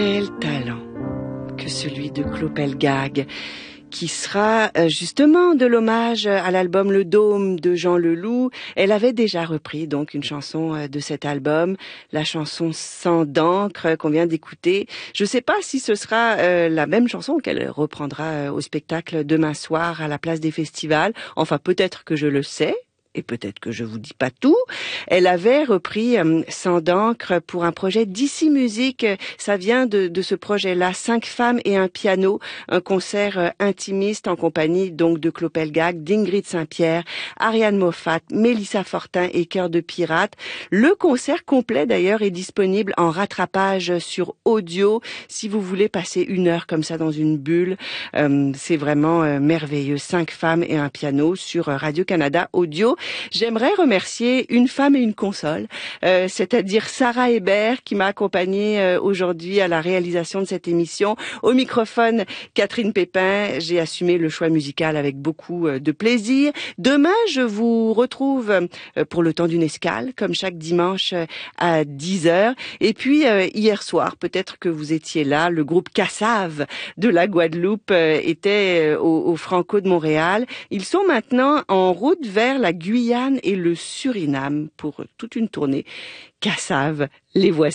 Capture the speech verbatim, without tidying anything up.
Quel talent que celui de Clopelgag, qui sera justement de l'hommage à l'album Le Dôme de Jean Leloup. Elle avait déjà repris donc une chanson de cet album, la chanson Sang d'encre qu'on vient d'écouter. Je ne sais pas si ce sera euh, la même chanson qu'elle reprendra euh, au spectacle demain soir à la Place des Festivals. Enfin, peut-être que je le sais. Et peut-être que je vous dis pas tout. Elle avait repris euh, Sang d'encre pour un projet d'ici Musique. Ça vient de, de ce projet-là, Cinq femmes et un piano, un concert euh, intimiste en compagnie donc de Clopelgag, d'Ingrid Saint-Pierre, Ariane Moffat, Mélissa Fortin et Cœur de Pirate. Le concert complet d'ailleurs est disponible en rattrapage sur audio. Si vous voulez passer une heure comme ça dans une bulle, euh, c'est vraiment euh, merveilleux. Cinq femmes et un piano sur Radio-Canada Audio. J'aimerais remercier une femme et une console, euh, c'est-à-dire Sarah Hébert qui m'a accompagnée euh, aujourd'hui à la réalisation de cette émission. Au microphone, Catherine Pépin. J'ai assumé le choix musical avec beaucoup euh, de plaisir. Demain, je vous retrouve euh, pour le temps d'une escale, comme chaque dimanche euh, à dix heures. Et puis, euh, hier soir, peut-être que vous étiez là, le groupe Cassave de la Guadeloupe euh, était euh, au, au Franco de Montréal. Ils sont maintenant en route vers la Guyane et le Suriname pour toute une tournée. Cassave, les voici.